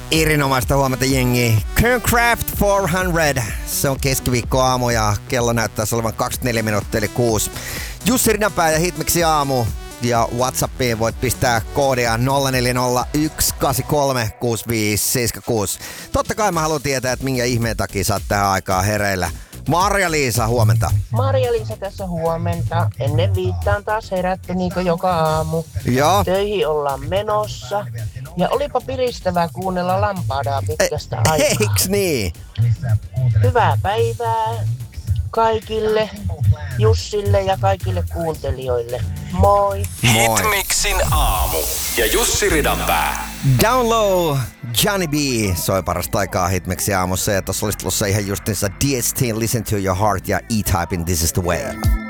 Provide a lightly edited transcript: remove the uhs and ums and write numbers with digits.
Erinomaista huomenta jengi. Kernkraft 400. Se on keskiviikkoaamu ja kello näyttäisi olevan 24 minuuttia eli 6. Jussi Ridanpää ja Hitmixin aamu. Ja WhatsAppiin voit pistää koodia 0401836576. Totta kai mä haluan tietää, että minkä ihmeen takia sä oot tähän aikaan hereillä. Marja-Liisa, huomenta. Marja-Liisa tässä huomenta. Ennen 5 taas herätty niin joka aamu. Joo. Töihin ollaan menossa. Ja olipa piristävää kuunnella Lampadaa pitkästä aikaa. Eiks niin? Hyvää päivää kaikille, Jussille ja kaikille kuuntelijoille. Moi! Moi. Hitmixin aamu ja Jussi Ridanpää. Down Low, Johnny B soi parasta aikaa Hitmixin aamussa ja tossa olisi tulossa ihan justiinsa DST, Listen to Your Heart ja E-Type in This is the Way.